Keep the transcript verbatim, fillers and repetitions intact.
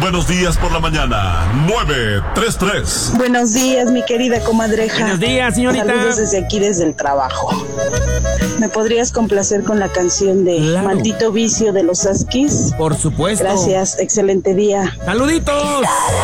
Buenos días por la mañana. nueve tres tres. Buenos días, mi querida comadreja. Buenos días, señorita. Saludos desde aquí, desde el trabajo. ¿Me podrías complacer con la canción de Claro. Maldito Vicio de los Askis? Por supuesto. Gracias, excelente día. ¡Saluditos!